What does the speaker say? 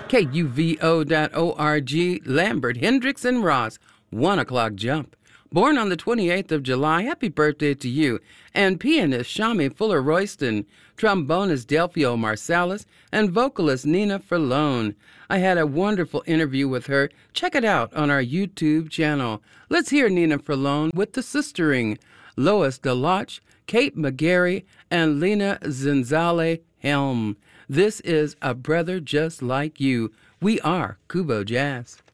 KUVO.org, Lambert, Hendricks, and Ross, 1 o'clock jump. Born on the 28th of July, happy birthday to you. And pianist Shami Fuller-Royston, trombonist Delphio Marsalis, and vocalist Nina Furlone. I had a wonderful interview with her. Check it out on our YouTube channel. Let's hear Nina Furlone with the sistering, Lois DeLoach, Kate McGarry, and Lena Zenzale Helm. This is A Brother Just Like You. We are Kubo Jazz.